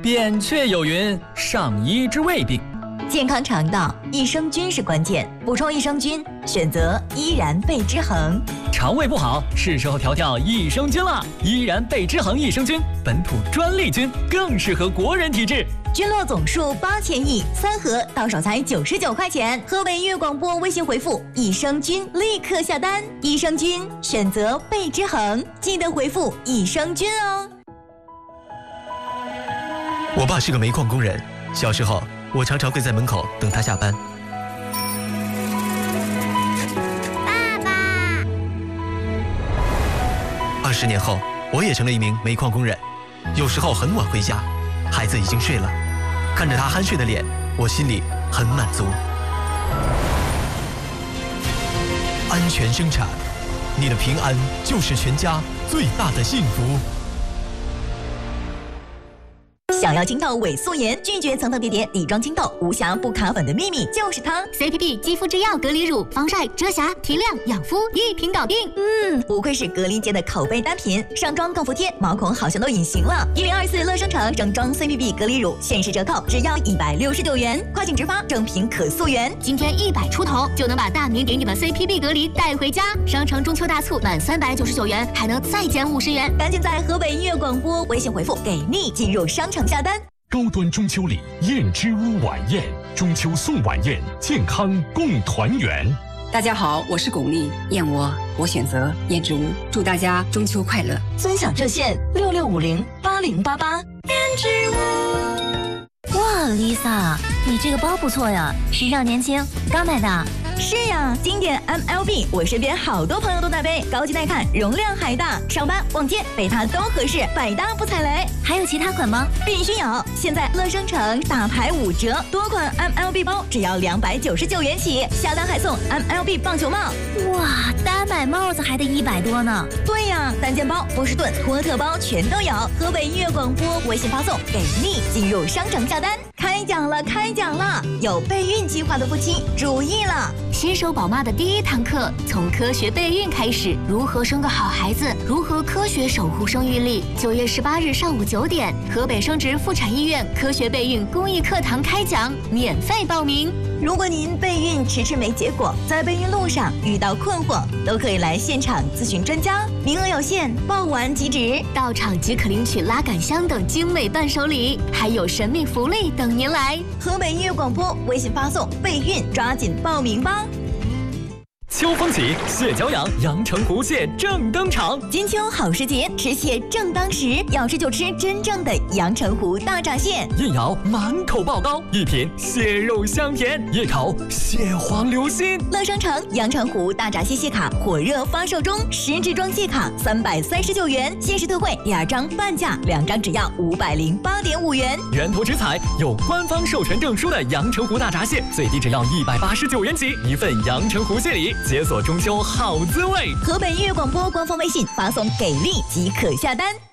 扁鹊有云：上医治未病。 健康肠道，益生菌是关键。补充益生菌，选择依然贝之恒。 肠胃不好，是时候调调益生菌了。依然贝之恒益生菌，本土专利菌，更适合国人体质。 菌落总数8000亿，3盒到手才99块钱。河北粤广播微信回复“益生菌”立刻下单。益生菌选择贝之恒，记得回复“益生菌”哦。 我爸是个煤矿工人，小时候我常常跪在门口等他下班。 爸爸 20年后，我也成了一名煤矿工人，有时候很晚回家，孩子已经睡了，看着他酣睡的脸，我心里很满足。安全生产，你的平安就是全家最大的幸福。 想要清透伪素颜，拒绝层层叠叠底妆清透，无瑕不卡粉的秘密就是它 ！CPB 肌肤之钥隔离乳，防晒、遮瑕、提亮、养肤，一瓶搞定。 不愧是隔离界的口碑单品，上妆更服帖，毛孔好像都隐形了。1024乐生城整装 CPB 隔离乳限时折扣，只要169元，快请直发，正品可溯源。 今天100出头就能把大名鼎鼎的 CPB 隔离带回家。商城中秋大促满399元还能再减50元， 赶紧在河北音乐广播微信回复给力进入商城下单。 高端中秋礼，燕之屋晚宴，中秋送晚宴，健康共团圆。 大家好，我是巩俐，燕窝我选择燕之屋，祝大家中秋快乐。 尊享热线66508088。 燕之屋。哇 ，Lisa， 你这个包不错呀，时尚年轻，刚买的。 是呀，经典 MLB， 我身边好多朋友都带背，高级耐看，容量还大，上班逛街背它都合适，百搭不踩雷。 还有其他款吗？ 必须有！现在乐生城大牌5折，多款 MLB 包只要299元起，下单还送 MLB 棒球帽。 哇，单买帽子还得100多呢。 对呀，单肩包、波士顿、托特包全都有。河北音乐广播微信发送给力，进入商城下单。开奖了，开奖了！有备孕计划的夫妻注意了。 新手宝妈的第1堂课，从科学备孕开始，如何生个好孩子，如何科学守护生育力。9月18日上午9点，河北生殖妇产医院科学备孕公益课堂开讲，免费报名。 如果您备孕迟迟没结果，在备孕路上遇到困惑，都可以来现场咨询专家，名额有限，报完即止。 到场即可领取拉杆箱等精美伴手礼，还有神秘福利等您来。 河北音乐广播微信发送备孕，抓紧报名吧。 秋风起，蟹脚痒，阳澄湖蟹正登场。 金秋好时节，吃蟹正当时，要吃就吃真正的阳澄湖大闸蟹。 一咬满口爆膏，一品蟹肉香甜，一口蟹黄流心。 乐商城阳澄湖大闸蟹蟹卡火热发售中，10支装蟹卡339元，限时特惠，2张半价，2张只要508.5元。 源头直采，有官方授权证书的阳澄湖大闸蟹，最低只要189元起，一份阳澄湖蟹礼。解锁中秋好滋味。 河北音乐广播官方微信发送给力即可下单。